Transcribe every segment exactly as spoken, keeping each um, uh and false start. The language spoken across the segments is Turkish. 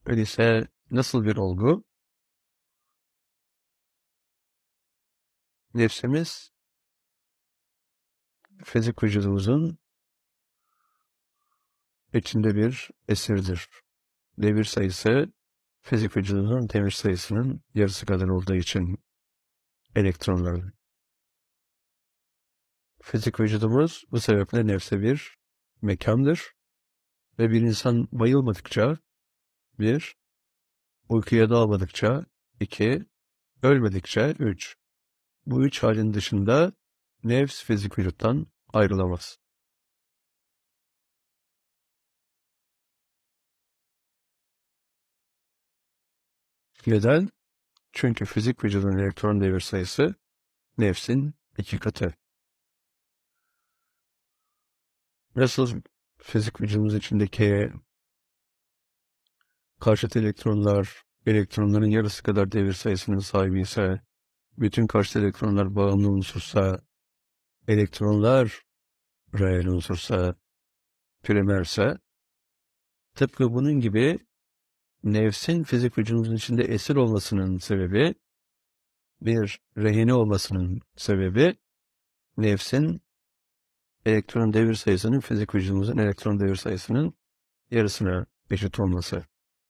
Öyleyse nasıl bir olgu? Nefsimiz, fizik vücudumuzun içinde bir esirdir. Devir sayısı, fizik vücudunun devir sayısının yarısı kadar olduğu için elektronlar. Fizik vücudumuz bu sebeple nefse bir mekandır ve bir insan bayılmadıkça, bir, uykuya dalmadıkça, iki, ölmedikçe, üç. Bu üç halin dışında nefs fizik vücuttan ayrılamaz. Neden? Çünkü fizik vücudun elektron devir sayısı nefsin iki katı. Nasıl fizik vücudumuz içindeki karşıt elektronlar elektronların yarısı kadar devir sayısının sahibi ise, bütün karşıt elektronlar bağımlı unsursa, elektronlar reel unsursa, primerse, tıpkı bunun gibi nefsin fizik vücudumuzun içinde esir olmasının sebebi, bir rehine olmasının sebebi, nefsin elektron devir sayısının fizik vücudumuzun elektron devir sayısının yarısına eşit olması.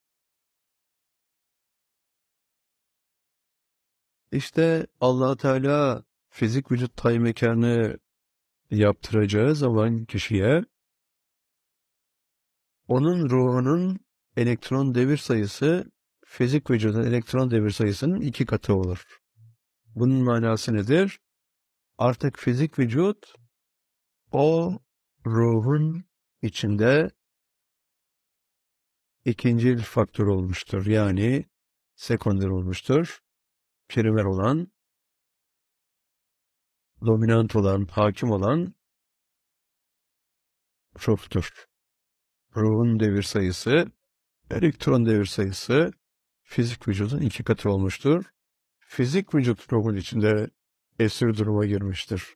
İşte Allah Teala fizik vücut tay mekanı yaptıracağı zaman kişiye, onun ruhunun elektron devir sayısı fizik vücudun elektron devir sayısının iki katı olur. Bunun manası nedir? Artık fizik vücut o ruhun içinde ikinci faktör olmuştur. Yani sekonder olmuştur. Primer olan, dominant olan, hakim olan ruhtur. Ruhun devir sayısı, elektron devir sayısı fizik vücudun iki katı olmuştur. Fizik vücut ruhun içinde esir duruma girmiştir.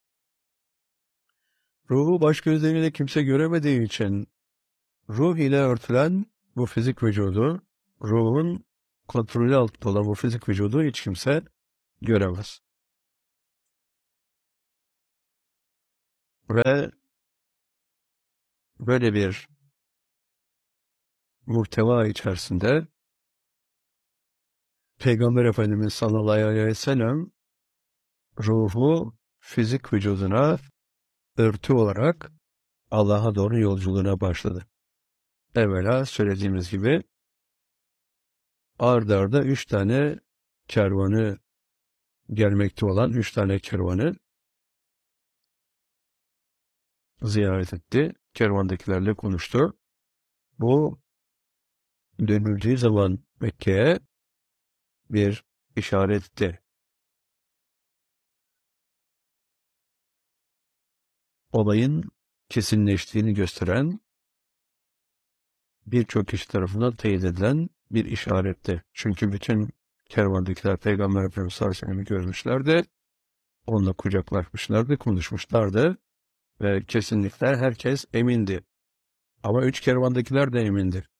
Ruhu baş gözleriyle kimse göremediği için ruh ile örtülen bu fizik vücudu, ruhun kontrolü altında olan bu fizik vücudu hiç kimse göremez. Ve böyle bir muhteva içerisinde Peygamber Efendimiz sallallahu aleyhi ve sellem ruhu fizik vücuduna örtü olarak Allah'a doğru yolculuğuna başladı. Evvela söylediğimiz gibi ard arda üç tane kervanı gelmekte olan üç tane kervanı ziyaret etti. Kervandakilerle konuştu. Bu dönüldüğü zaman Mekke'ye bir işaretti. Olayın kesinleştiğini gösteren, birçok kişi tarafından teyit edilen bir işaretti. Çünkü bütün kervandakiler Peygamber Efendimiz sallallahu aleyhi ve sellem'i görmüşlerdi. Onunla kucaklaşmışlardı, konuşmuşlardı ve kesinlikle herkes emindi. Ama üç kervandakiler de emindi.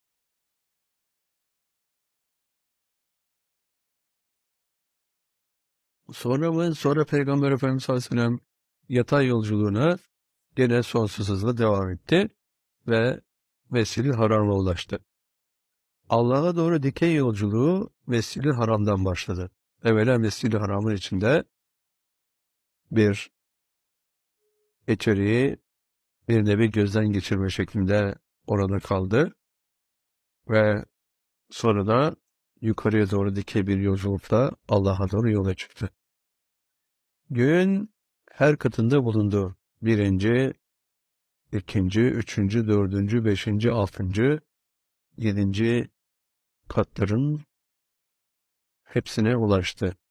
Sonra mı? Sonra Peygamber Efendimiz sallallahu aleyhi ve sellem yatay yolculuğuna gene sonsuz hızla devam etti ve Mescid-i Haram'a ulaştı. Allah'a doğru dikey yolculuğu Mescid-i Haram'dan başladı. Evvela Mescid-i Haram'ın içinde bir içeriği bir nevi gözden geçirme şeklinde orada kaldı ve sonra da yukarıya doğru dikey bir yolculukla Allah'a doğru yola çıktı. Göğün her katında bulundu. Birinci, ikinci, üçüncü, dördüncü, beşinci, altıncı, yedinci katların hepsine ulaştı.